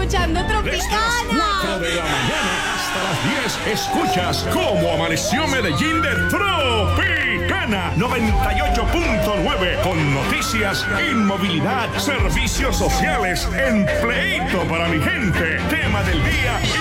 escuchando Desde las 4 de la mañana hasta las 10 escuchas cómo amaneció Medellín de Tropicana 98.9 con noticias, inmovilidad, servicios sociales, empleito para mi gente, tema del día.